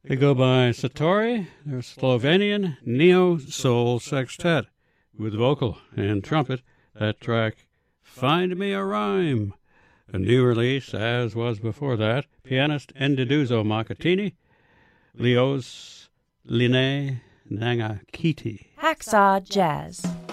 They go by Satori, their Slovenian neo-soul sextet, with vocal and trumpet. That track, Find Me a Rhyme, a new release, as was before that, pianist Endiduzo Makatini, Leos Line Nangakiti. Hacksaw Jazz.